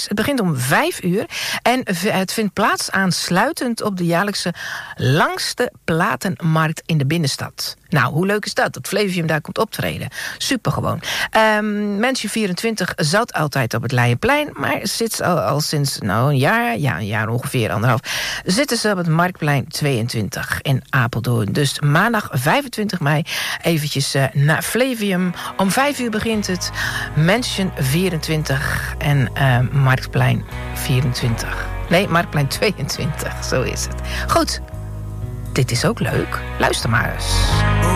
Het begint om 5:00 en het vindt plaats aansluitend op de jaarlijkse langste platenmarkt in de binnenstad. Nou, hoe leuk is dat Flevium daar komt optreden? Super gewoon. Mansion 24 zat altijd op het Leijenplein, maar zit al sinds een jaar ongeveer, 1,5... zitten ze op het Marktplein 22 in Apeldoorn. Dus maandag 25 mei eventjes naar Flevium. Om 5:00 begint het. Mansion 24 en Marktplein 24. Nee, Marktplein 22, zo is het. Goed, dit is ook leuk. Luister maar eens.